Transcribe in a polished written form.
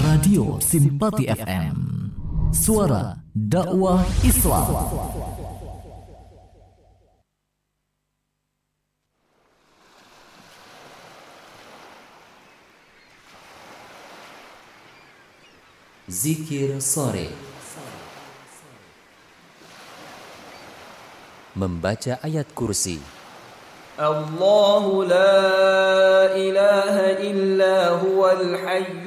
Radio Simpati FM, suara dakwah Islam. Zikir sore. Membaca ayat kursi. Allahu la ilaha illa huwal hayy